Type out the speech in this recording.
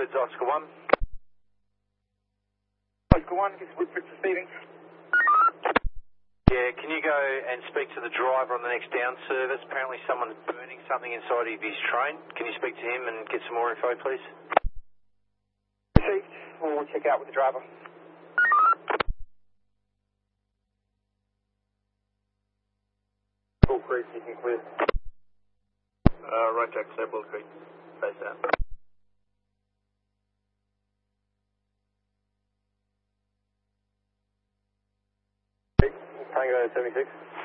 Woods, Oscar 1. Oscar 1, this is Woodford proceeding. Yeah, can you go and speak to the driver on the next down service? Apparently someone's burning something inside of his train. Can you speak to him and get some more info, please? Received. We'll check out with the driver. Bull Creek, you can clear. Right track, sir, Bull Creek. Face out. Tango 76.